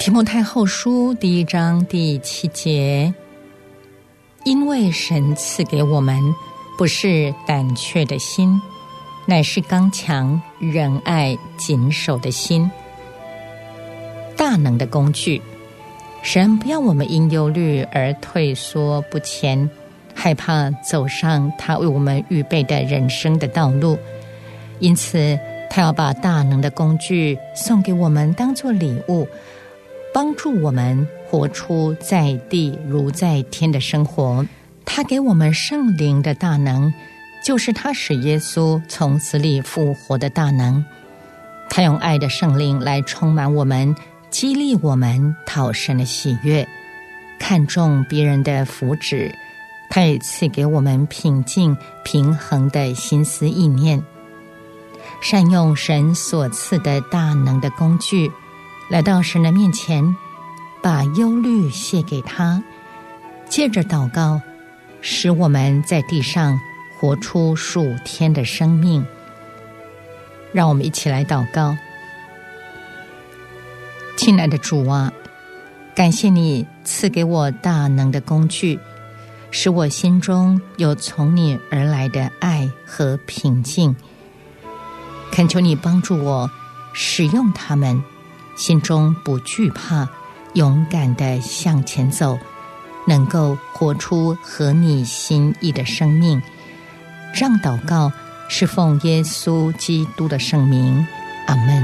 提摩太后书1章第7节，因为神赐给我们不是胆怯的心，乃是刚强、仁爱、谨守的心。大能的工具，神不要我们因忧虑而退缩不前，害怕走上他为我们预备的人生的道路，因此他要把大能的工具送给我们当作礼物，帮助我们活出在地如在天的生活。他给我们圣灵的大能，就是他使耶稣从死里复活的大能。他用爱的圣灵来充满我们，激励我们讨神的喜悦，看重别人的福祉。他也赐给我们平静平衡的心思意念，善用神所赐的大能的工具，来到神的面前，把忧虑卸给他，借着祷告使我们在地上活出属天的生命。让我们一起来祷告。亲爱的主啊，感谢你赐给我大能的工具，使我心中有从你而来的爱和平静。恳求你帮助我使用它们，心中不惧怕，勇敢地向前走，能够活出合你心意的生命。这样祷告是奉耶稣基督的圣名，阿们。